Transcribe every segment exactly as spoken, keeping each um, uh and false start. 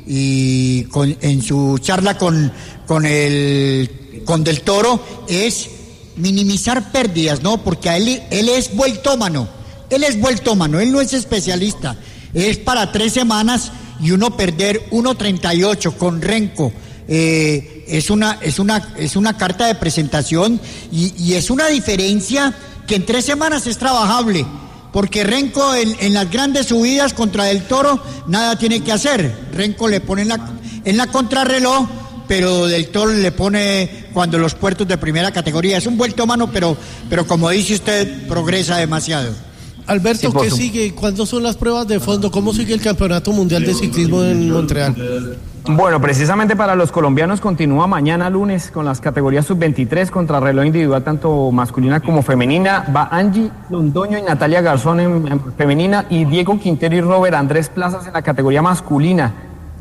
y con, en su charla con, con, el, con Del Toro es minimizar pérdidas, ¿no? Porque a él, él es vueltómano, él es vueltómano, él no es especialista, es para tres semanas y uno perder uno treinta y ocho con Renko. Eh, es una es una es una carta de presentación y, y es una diferencia que en tres semanas es trabajable, porque Renko en, en las grandes subidas contra Del Toro nada tiene que hacer. Renko le pone en la, en la contrarreloj, pero Del Toro le pone cuando los puertos de primera categoría. Es un vueltómano, pero pero como dice usted, progresa demasiado. Alberto, ¿qué sigue? ¿Cuándo son las pruebas de fondo? ¿Cómo sigue el Campeonato Mundial de Ciclismo en Montreal? Bueno, precisamente para los colombianos continúa mañana lunes con las categorías sub veintitrés, contrarreloj individual tanto masculina como femenina. Va Angie Londoño y Natalia Garzón en, en femenina y Diego Quintero y Robert Andrés Plazas en la categoría masculina.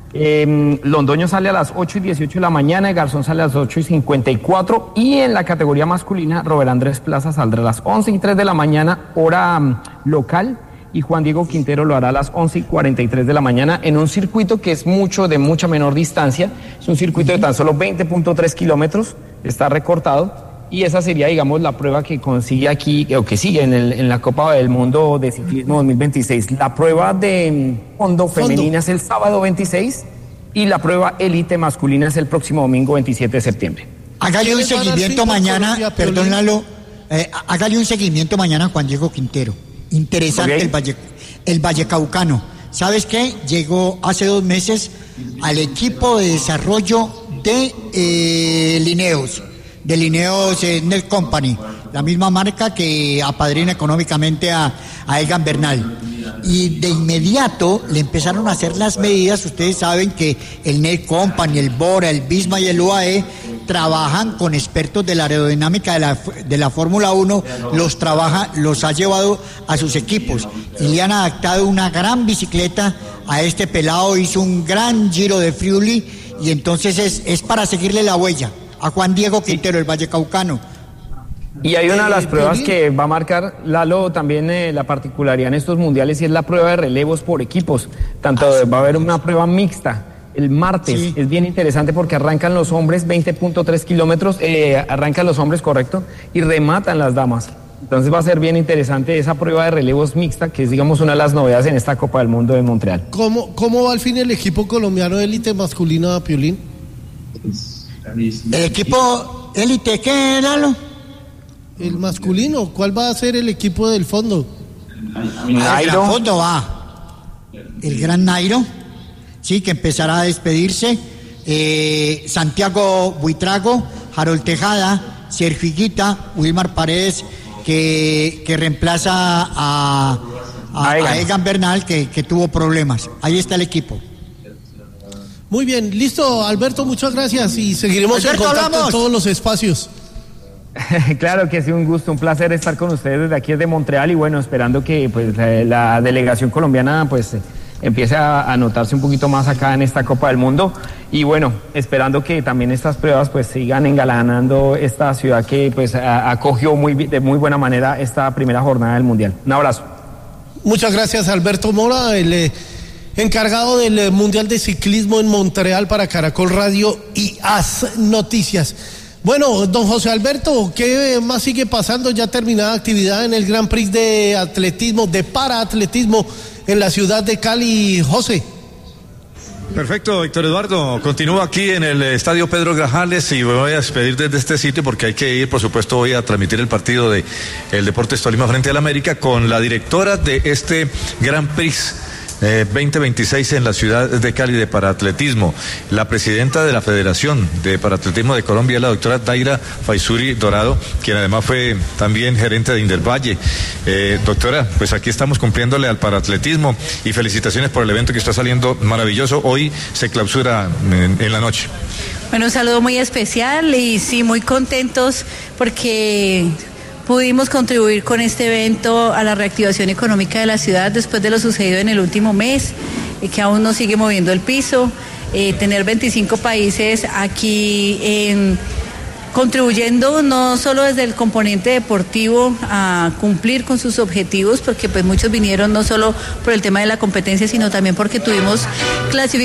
Eh, Londoño sale a las ocho y dieciocho de la mañana y Garzón sale a las ocho y cincuenta y cuatro, y en la categoría masculina Robert Andrés Plaza saldrá a las once y tres de la mañana hora um, local, y Juan Diego Quintero lo hará a las once y cuarenta y tres de la mañana en un circuito que es mucho de mucha menor distancia. Es un circuito de tan solo veinte punto tres kilómetros, está recortado, y esa sería, digamos, la prueba que consigue aquí, o que sigue en, el, en la Copa del Mundo de Ciclismo dos mil veintiséis. La prueba de fondo femenina es el sábado veintiséis y la prueba élite masculina es el próximo domingo veintisiete de septiembre. Hágale un seguimiento mañana, perdónalo, eh, hágale un seguimiento mañana a Juan Diego Quintero. Interesante, okay. el, Valle, el Vallecaucano. ¿Sabes qué? Llegó hace dos meses al equipo de desarrollo de eh, Lineos. de Lineos eh, Net Company, la misma marca que apadrina económicamente a, a Egan Bernal. Y de inmediato le empezaron a hacer las medidas. Ustedes saben que el Net Company, el Bora, el Visma y el U A E trabajan con expertos de la aerodinámica de la, de la Fórmula uno, los trabaja, los ha llevado a sus equipos y le han adaptado una gran bicicleta a este pelado. Hizo un gran Giro de Friuli y entonces es, es para seguirle la huella a Juan Diego Quintero, el Vallecaucano. Y hay una de las pruebas que va a marcar, Lalo, también eh, la particularidad en estos mundiales, y es la prueba de relevos por equipos. Tanto ah, sí, va a haber una prueba mixta el martes. Sí. Es bien interesante porque arrancan los hombres veinte punto tres kilómetros, eh, arrancan los hombres, correcto, y rematan las damas. Entonces va a ser bien interesante esa prueba de relevos mixta, que es, digamos, una de las novedades en esta Copa del Mundo de Montreal. ¿Cómo, cómo va al fin el equipo colombiano de élite masculino, a Piolín? El equipo élite, ¿qué, Lalo? El masculino, ¿cuál va a ser el equipo del fondo? Ah, el gran fondo va el gran Nairo, sí, que empezará a despedirse. eh, Santiago Buitrago, Harold Tejada, Sergio Higuita, Wilmar Paredes, que, que reemplaza a, a, a Egan Bernal, que, que tuvo problemas. Ahí está el equipo. Muy bien, listo, Alberto, muchas gracias y seguiremos Alberto, en contacto hablamos. En todos los espacios. Claro que sí, un gusto, un placer estar con ustedes desde aquí desde Montreal, y bueno, esperando que pues la, la delegación colombiana pues empiece a, a notarse un poquito más acá en esta Copa del Mundo, y bueno, esperando que también estas pruebas pues sigan engalanando esta ciudad que pues a, acogió muy, de muy buena manera esta primera jornada del Mundial. Un abrazo. Muchas gracias, Alberto Mora, el eh, encargado del eh, Mundial de Ciclismo en Montreal para Caracol Radio y As Noticias. Bueno, don José Alberto, ¿qué más sigue pasando? Ya terminada actividad en el Grand Prix de atletismo, de paraatletismo en la ciudad de Cali, José. Perfecto, Víctor Eduardo. Continúo aquí en el Estadio Pedro Grajales y me voy a despedir desde este sitio porque hay que ir, por supuesto, voy a transmitir el partido de el Deportes Tolima frente al América con la directora de este Grand Prix Eh, veinte veintiséis en la ciudad de Cali de paraatletismo, la presidenta de la Federación de Paraatletismo de Colombia, la doctora Daira Faisuri Dorado, quien además fue también gerente de Indelvalle. Eh, doctora, pues aquí estamos cumpliéndole al paraatletismo y felicitaciones por el evento que está saliendo maravilloso. Hoy se clausura en, en la noche. Bueno, un saludo muy especial y sí, muy contentos porque pudimos contribuir con este evento a la reactivación económica de la ciudad después de lo sucedido en el último mes, eh, que aún nos sigue moviendo el piso. Eh, tener veinticinco países aquí en, contribuyendo no solo desde el componente deportivo a cumplir con sus objetivos, porque pues muchos vinieron no solo por el tema de la competencia, sino también porque tuvimos clasificación